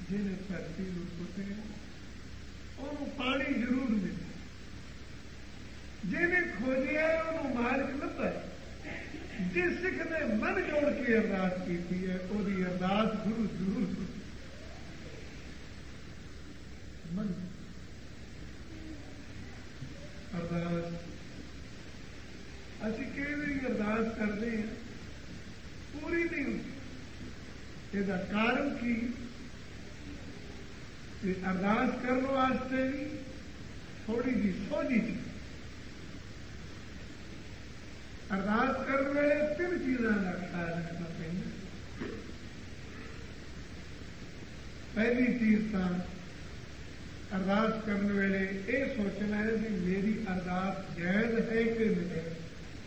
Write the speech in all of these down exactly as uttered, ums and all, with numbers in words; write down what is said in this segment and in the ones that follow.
ਜਿਹਨੇ ਧਰਤੀ ਨੂੰ ਪੁੱਟਿਆ ਉਹਨੂੰ ਪਾਣੀ ਜ਼ਰੂਰ ਮਿਲਿਆ, ਜਿਹਨੇ ਖੋਜਿਆ ਉਹਨੂੰ ਮਾਲਕ ਲੱਭਾ। ਜਿਸ ਸਿੱਖ ਨੇ ਮਨ ਜੋੜ ਕੇ ਅਰਦਾਸ ਕੀਤੀ ਹੈ ਉਹਦੀ ਅਰਦਾਸ ਗੁਰੂ ਜ਼ਰੂਰ ਸੁਣੇ। ਮਨ ਅਰਦਾਸ ਅਸੀਂ ਕਈ ਵਾਰੀ ਅਰਦਾਸ ਕਰਦੇ ਹਾਂ, ਪੂਰੀ ਨਹੀਂ ਹੁੰਦੀ। ਇਹਦਾ ਕਾਰਨ ਕੀ? ਕਿ ਅਰਦਾਸ ਕਰਨ ਵਾਸਤੇ ਵੀ ਥੋੜੀ ਜਿਹੀ ਸੋਝੀ ਸੀ। ਅਰਦਾਸ ਕਰਨ ਵੇਲੇ ਤਿੰਨ ਚੀਜ਼ਾਂ ਦਾ ਖਿਆਲ ਰੱਖਣਾ ਪੈਂਦਾ। ਪਹਿਲੀ ਚੀਜ਼ ਤਾਂ ਅਰਦਾਸ ਕਰਨ ਵੇਲੇ ਇਹ ਸੋਚਣਾ ਹੈ ਕਿ ਮੇਰੀ ਅਰਦਾਸ ਜਾਇਜ਼ ਹੈ ਕਿ ਨਜਾਇਜ਼,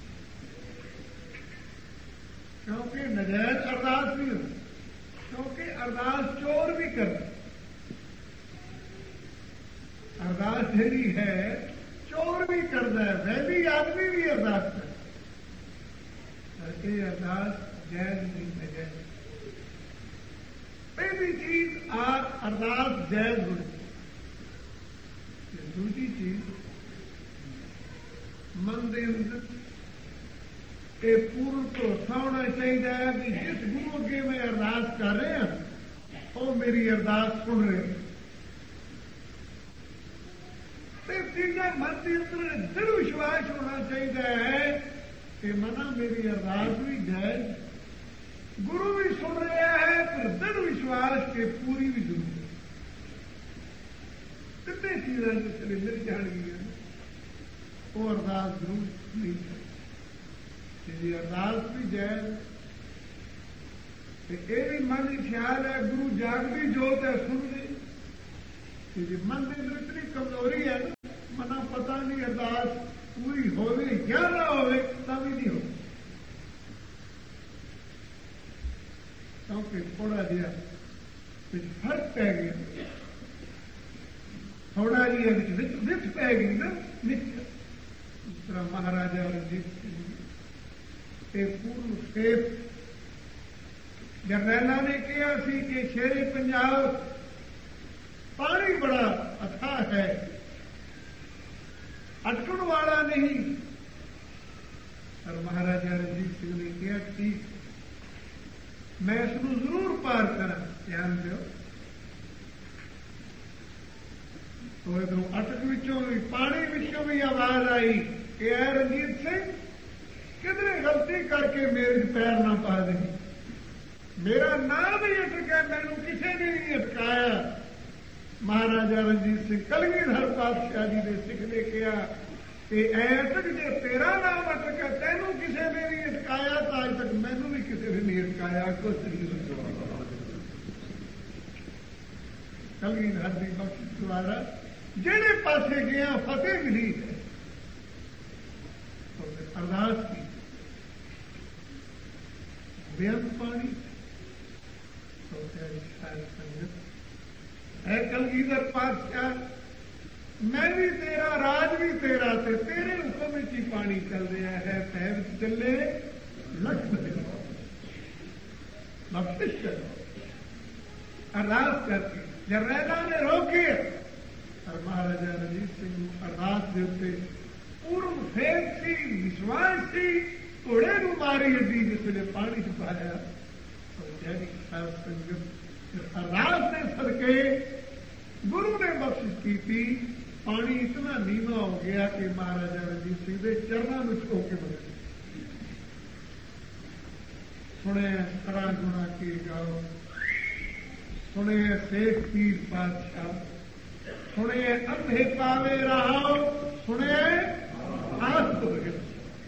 ਕਿਉਂਕਿ ਨਜਾਇਜ਼ ਅਰਦਾਸ ਨਹੀਂ ਹੁੰਦੀ। ਕਿਉਂਕਿ ਅਰਦਾਸ ਚੋਰ ਵੀ ਕਰਦਾ। ਅਰਦਾਸ ਜਿਹੜੀ ਹੈ ਚੋਰ ਵੀ ਕਰਦਾ ਹੈ, ਵੈਲੀ ਆਦਮੀ ਵੀ ਅਰਦਾਸ ਕਰਦਾ। ਇਹ ਅਰਦਾਸ ਜਾਇਜ਼ ਨਹੀਂ, ਨਜਾਇਜ਼। ਪਹਿਲੀ ਚੀਜ਼ ਆ ਅਰਦਾਸ ਜਾਇਜ਼ ਹੋਣੀ। ਦੂਜੀ ਚੀਜ਼ ਮਨ ਦੇ ਅੰਦਰ ਇਹ ਪੂਰਨ ਭਰੋਸਾ ਹੋਣਾ ਚਾਹੀਦਾ ਹੈ ਕਿ ਜਿਸ ਗੁਰੂ ਅੱਗੇ ਮੈਂ ਅਰਦਾਸ ਕਰ ਰਿਹਾ ਉਹ ਮੇਰੀ ਅਰਦਾਸ ਸੁਣ ਰਿਹਾ। ਤੇ ਤੀਜਾ ਮਨ ਦੇ ਅੰਦਰ ਦ੍ਰਿੜ ਵਿਸ਼ਵਾਸ ਹੋਣਾ ਚਾਹੀਦਾ ਹੈ ਕਿ ਮਨਾ ਮੇਰੀ ਅਰਦਾਸ ਵੀ ਜਾਇਜ਼, ਗੁਰੂ ਵੀ ਸੁਣ ਰਿਹਾ ਹੈ, ਪਰ ਦ੍ਰਿੜ ਵਿਸ਼ਵਾਸ ਕੇ ਪੂਰੀ ਵੀ ਜ਼ਰੂਰ। ਤਿੰਨੇ ਚੀਜ਼ਾਂ ਜਿਸ ਵੇਲੇ ਮਿਲ ਜਾਣਗੀਆਂ ਉਹ ਅਰਦਾਸ ਜ਼ਰੂਰ ਨਹੀਂ ਚਾਹੀਦੀ। ਜਿਹਦੀ ਅਰਦਾਸ ਵੀ ਜਾਇਜ਼ ਤੇ ਇਹ ਵੀ ਮਨ ਦੀ ਖਿਆਲ ਹੈ ਗੁਰੂ ਜਾਗਦੀ ਜੋਤ ਹੈ, ਸੁਣਦੀ। ਤੇ ਜੇ ਮਨ ਦੇ ਅੰਦਰ ਇਤਨੀ ਕਮਜ਼ੋਰੀ ਹੈ, ਮਨਾ ਪਤਾ ਨਹੀਂ ਅਰਦਾਸ ਪੂਰੀ ਹੋਵੇ ਜਾਂ ਨਾ ਹੋਵੇ ਤਾਂ ਵੀ ਨਹੀਂ ਹੋਵੇ। ਕਿਉਂਕਿ ਥੋੜਾ ਜਿਹਾ ਵਿੱਚ ਫਰਕ ਪੈ ਗਿਆ, ਥੋੜਾ ਜਿਹਾ ਵਿੱਚ ਵਿੱਚ ਪੈ ਗਈ ਨਾ ਨਿੱਚ। ਜਿਸ ਤਰ੍ਹਾਂ ਮਹਾਰਾਜਾ ਰਣਜੀਤ ਸਿੰਘ ਤੇ ਪੂਰਨ ਸੇਫ ਜਰਨੈਲਾਂ ਨੇ ਕਿਹਾ ਸੀ ਕਿ ਸ਼ੇਰੇ ਪੰਜਾਬ ਪਾਣੀ ਬੜਾ ਅਥਾਹ ਹੈ, ਅਟਕਣ ਵਾਲਾ ਨਹੀਂ। ਪਰ ਮਹਾਰਾਜਾ ਰਣਜੀਤ ਸਿੰਘ ਨੇ ਕਿਹਾ ਠੀਕ, ਮੈਂ ਇਸ ਨੂੰ ਜ਼ਰੂਰ ਪਾਰ ਕਰਾਂ। ਧਿਆਨ ਦਿਓ, ਉਹ ਇਧਰੋਂ ਅਟਕ ਵਿੱਚੋਂ ਵੀ ਪਾਣੀ ਵਿੱਚੋਂ ਵੀ ਆਵਾਜ਼ ਆਈ ਕਿ ਐ ਰਣਜੀਤ ਸਿੰਘ ਕਿਧਰੇ ਗਲਤੀ ਕਰਕੇ ਮੇਰੇ ਪੈਰ ਨਾ ਪਾ ਦੇ। ਮੇਰਾ ਨਾਮ ਹੀ ਅਟਕਿਆ, ਮੈਨੂੰ ਕਿਸੇ ਨੇ ਨਹੀਂ ਅਟਕਾਇਆ। ਮਹਾਰਾਜਾ ਰਣਜੀਤ ਸਿੰਘ ਕਲਗੀਧਰ ਪਾਤਸ਼ਾਹ ਜੀ ਦੇ ਸਿੱਖ ਨੇ ਕਿਹਾ ਕਿ ਐ ਅਟਕ ਜੇ ਤੇਰਾ ਨਾਮ ਅਟਕਿਆ, ਤੈਨੂੰ ਕਿਸੇ ਨੇ ਨਹੀਂ ਅਟਕਾਇਆ ਤਾਂ ਅੱਜ ਤੱਕ ਮੈਨੂੰ ਵੀ ਕਿਸੇ ਨੇ ਨਹੀਂ ਅਟਕਾਇਆ। ਕੁਛ ਨਹੀਂ ਕਲਗੀਧਰ ਦੀ ਬਖਸ਼ਿਸ਼ ਦੁਆਰਾ ਜਿਹੜੇ ਪਾਸੇ ਗਿਆ ਫਤਿਹ ਮਿਲੀ ਹੈ। ਅਰਦਾਸ ਕੀ ਬੇਅੰਤ ਪਾਣੀ ਹੈ। ਕਲਗੀਧਰ ਪਾਤਸ਼ਾਹ, ਮੈਂ ਵੀ ਤੇਰਾ, ਰਾਜ ਵੀ ਤੇਰਾ, ਤੇ ਤੇਰੇ ਹੁਕਮ ਵਿੱਚ ਹੀ ਪਾਣੀ ਚੱਲ ਰਿਹਾ ਹੈ। ਪੈ ਵਿੱਚ ਚੱਲੇ ਲੱਖ ਬਖਸ਼ਿਸ਼ ਕਰੋ। ਅਰਦਾਸ ਕਰਕੇ ਜਰਨੈਲਾਂ ਨੇ ਰੋਕੇ, ਪਰ ਮਹਾਰਾਜਾ ਰਣਜੀਤ ਸਿੰਘ ਨੂੰ ਅਰਦਾਸ ਦੇ ਉੱਤੇ ਪੂਰਨ ਫੇਰ ਸੀ, ਵਿਸ਼ਵਾਸ ਸੀ। ਘੋੜੇ ਨੂੰ ਮਾਰੀ ਅੱਡੀ ਜਿਸ ਵੇਲੇ ਪਾਣੀ ਚ ਪਾਇਆ। ਅਰਦਾਸ ਦੇ ਸਦਕੇ ਗੁਰੂ ਨੇ ਬਖਸ਼ਿਸ਼ ਕੀਤੀ। ਪਾਣੀ ਇਤਨਾ ਨੀਵਾਂ ਹੋ ਗਿਆ ਕਿ ਮਹਾਰਾਜਾ ਰਣਜੀਤ ਸਿੰਘ ਦੇ ਚਰਨਾਂ ਨੂੰ ਛੋ ਕੇ ਬਦਲ। ਸੁਣੇ ਕਰਾਂ ਗੁਣਾ ਕੀ ਗਾਓ, ਸੁਣੇ ਸੇਖ ਪੀਰ ਪਾਤਸ਼ਾਹ, ਸੁਣੇ ਅੰਧੇ ਪਾਵੇ ਰਹਾਓ, ਸੁਣੇ ਆਸ ਤੋਂ ਬਗੈਰ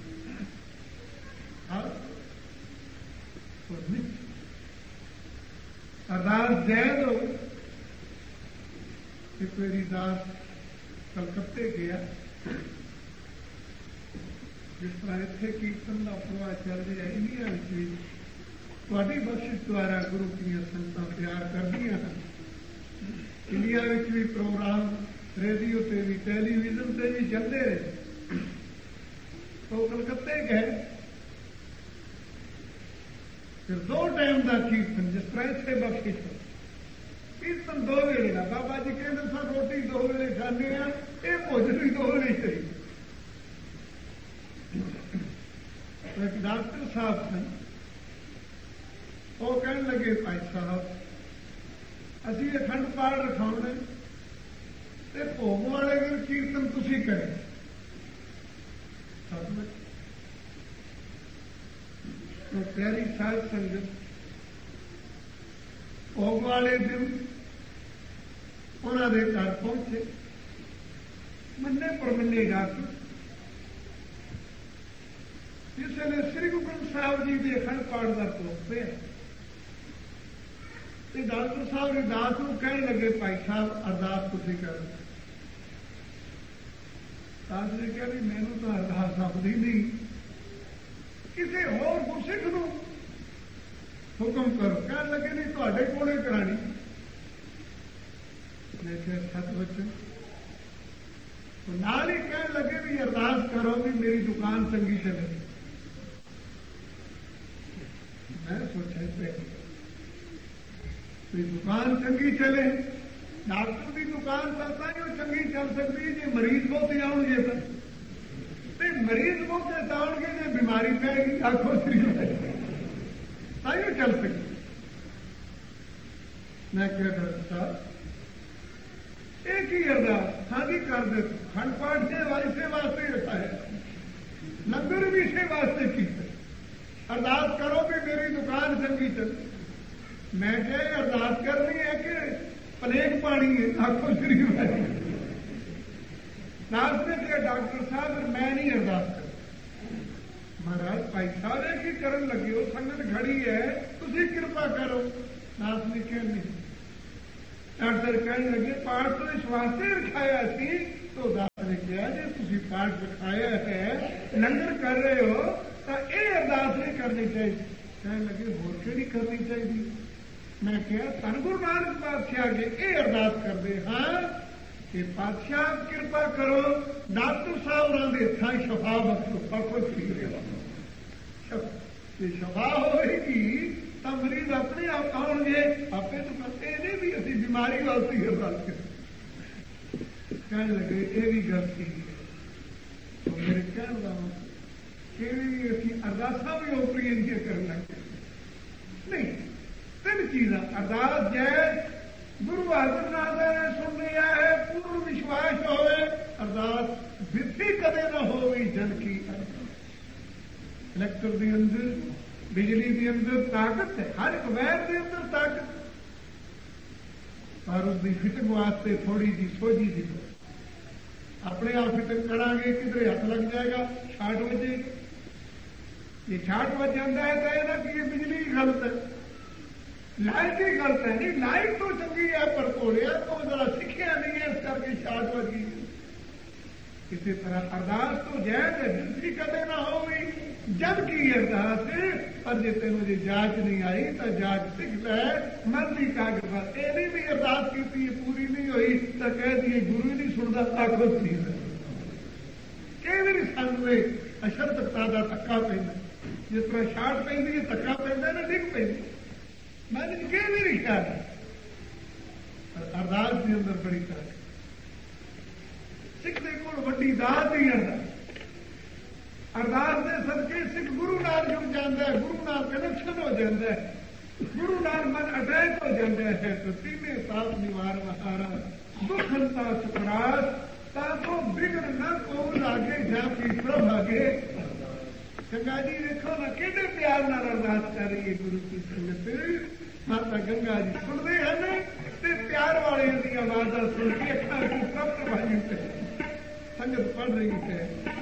ਅਰਦਾਸ ਜਾਇਜ਼ ਹੋ। ਇੱਕ ਵਾਰੀ ਦਾਸ ਕਲਕੱਤੇ ਗਿਆ, ਜਿਸ ਤਰ੍ਹਾਂ ਇੱਥੇ ਕੀਰਤਨ ਦਾ ਪ੍ਰਵਾਹ ਚੱਲ ਰਿਹਾ, ਇੰਡੀਆ ਵਿੱਚ ਵੀ ਤੁਹਾਡੀ ਬਖਸ਼ਿਸ਼ ਦੁਆਰਾ ਗੁਰੂ ਦੀਆਂ ਸੰਗਤਾਂ ਪਿਆਰ ਕਰਦੀਆਂ ਹਨ। ਇੰਡੀਆ ਵਿੱਚ ਵੀ ਪ੍ਰੋਗਰਾਮ ਰੇਡੀਓ ਤੇ ਵੀ ਟੈਲੀਵਿਜ਼ਨ ਤੇ ਵੀ ਚੱਲਦੇ ਰਹੇ। ਉਹ ਕਲਕੱਤੇ ਗਏ, ਫਿਰ ਦੋ ਟਾਈਮ ਦਾ ਕੀਰਤਨ ਜਿਸ ਤਰ੍ਹਾਂ ਇੱਥੇ ਬਖਸ਼ਿਸ਼ ਹੋ। कीर्तन दो वेले का बाबा जी कहते सर रोटी दो वेले खाने ये भोजन भी दो वेले चाहिए। तो एक डॉक्टर साहब सन वो कहने लगे भाई साहब असी अखंड पाठ रखाने ते भोग वाले दिन कीर्तन तुसी करें। तो प्यारी साध संगत भोग वाले दिन उन्होंने घर पहुंचे मन्ने पर मन्ने जाकर जिसने श्री गुरु ग्रंथ साहब जी के अखंड पाठ का भोग पे डॉक्टर साहब ने दास को कहने लगे भाई साहब अरदास तुसी कर। दास ने कहा भी मैनू तो अरदास आती नहीं किसी होर गुरसिख नूं हुक्म करो। कहने लगे नहीं तुहाडे कोले करानी। मैं क्या सत बचन तो नाल ही कहने लगे भी अरदास करो भी मेरी दुकान चंगी चले। मैं सोचा भी दुकान चंगी चले डॉक्टर की दुकान चलता ही वो चंगी चल सकती है जो मरीज बहुत आउणगे तो मरीज बहुत आउणगे जो बीमारी पैगी आखो श्री ताइयों चल सकती। मैं क्या डॉक्टर साहब एक ही अरदास शादी कर दे खंड पाठ से इसे वास्ते रखाया लंगर भी इसे वास्ते की अरदास करो भी मेरी दुकान चंगी चले। मैं क्या अरदास करनी है कि प्लेट पानी है आखो श्री दास ने कहा डॉक्टर साहब मैं नहीं अरदास कर। महाराज भाई साहब एक ही करन लगे हो संगत घड़ी है तुसी कृपा करो। दास ने कहा नहीं। डॉक्टर कहने लगे पाठ तो इस वास्ते रखाया सी। तो दास ने कहा जी तुसी पाठ रखाया है लंगर कर रहे हो तो यह अरदास नहीं करनी चाहिए। कहने लगे होर केड़ी करनी चाहिए। मैं क्या धन गुरु नानक पातशाह के ये अरदास कर दे हाँ कि पातशाह कृपा करो डॉक्टर साहब उन्होंने इतना शफा बख्शो शफा होगी तो मरीज अपने आप आउणगे आपे तो पते नहीं भी असी बीमारी वास्ते अरदास कर। कहने लगे ये भी गलती है। तो मेरे कहने का मतलब असी अरदासा भी ओपरी इनके कर लगे नहीं। तीन चीजा अरदास जय गुरु बहादुर नाथ ने सुन लिया है पूर्ण विश्वास होवे अरदास विधि कदे न हो जन की। इलैक्टर के अंदर बिजली के अंदर ताकत है हर एक वैर के अंदर ताकत पर उसकी फिटिंग वास्ते थोड़ी जी सोझी सी अपने आप फिटिंग करांगे किधरे हथ लग जाएगा छाट बजे ये छाट बज जाता है तो ना कि ये बिजली की गलत है लाइट ही गलत है नहीं लाइट तो चंगी है पर कोड़िया तो जरा सीखिया नहीं है इस करके छाट बज गई। इसी तरह अरदास तो जैद जिसकी कदे ना हो जब की अरदास पर जे तेन जी जांच नहीं आई तो जांच सिख लै मर्जी कागज पर यही भी अरदास की पूरी नहीं हुई तो कह दिए गुरु नहीं सुनता आखो सी कई बार सानू अशरतकता का धक्का पैंदा जिस तरह छाट पैंदी है धक्का पैंदा ना डिग पैंदी मैंने कई बार ख्याल अरदास के अंदर बड़ी ताकत सिख के कोल वड्डी दात ही अरदास अरदास के सदके सिख गुरु नाल जुड़ जाता है गुरु नाल कनेक्शन हो जाता है गुरु नाल मन अटैच हो जाता है तो तीने साथ निवार महारा दुख हंता सुखरास ताको बिगड़ न को लागे जापी प्रभ आगे। गंगा जी देखो ना कितने प्यार नाल अरदास कर रही है गुरु की संगत माता गंगा जी सुनते हैं ते प्यार वाले दी आवाज़ सुन के अखा को कप भाई संगत पढ़ रही है।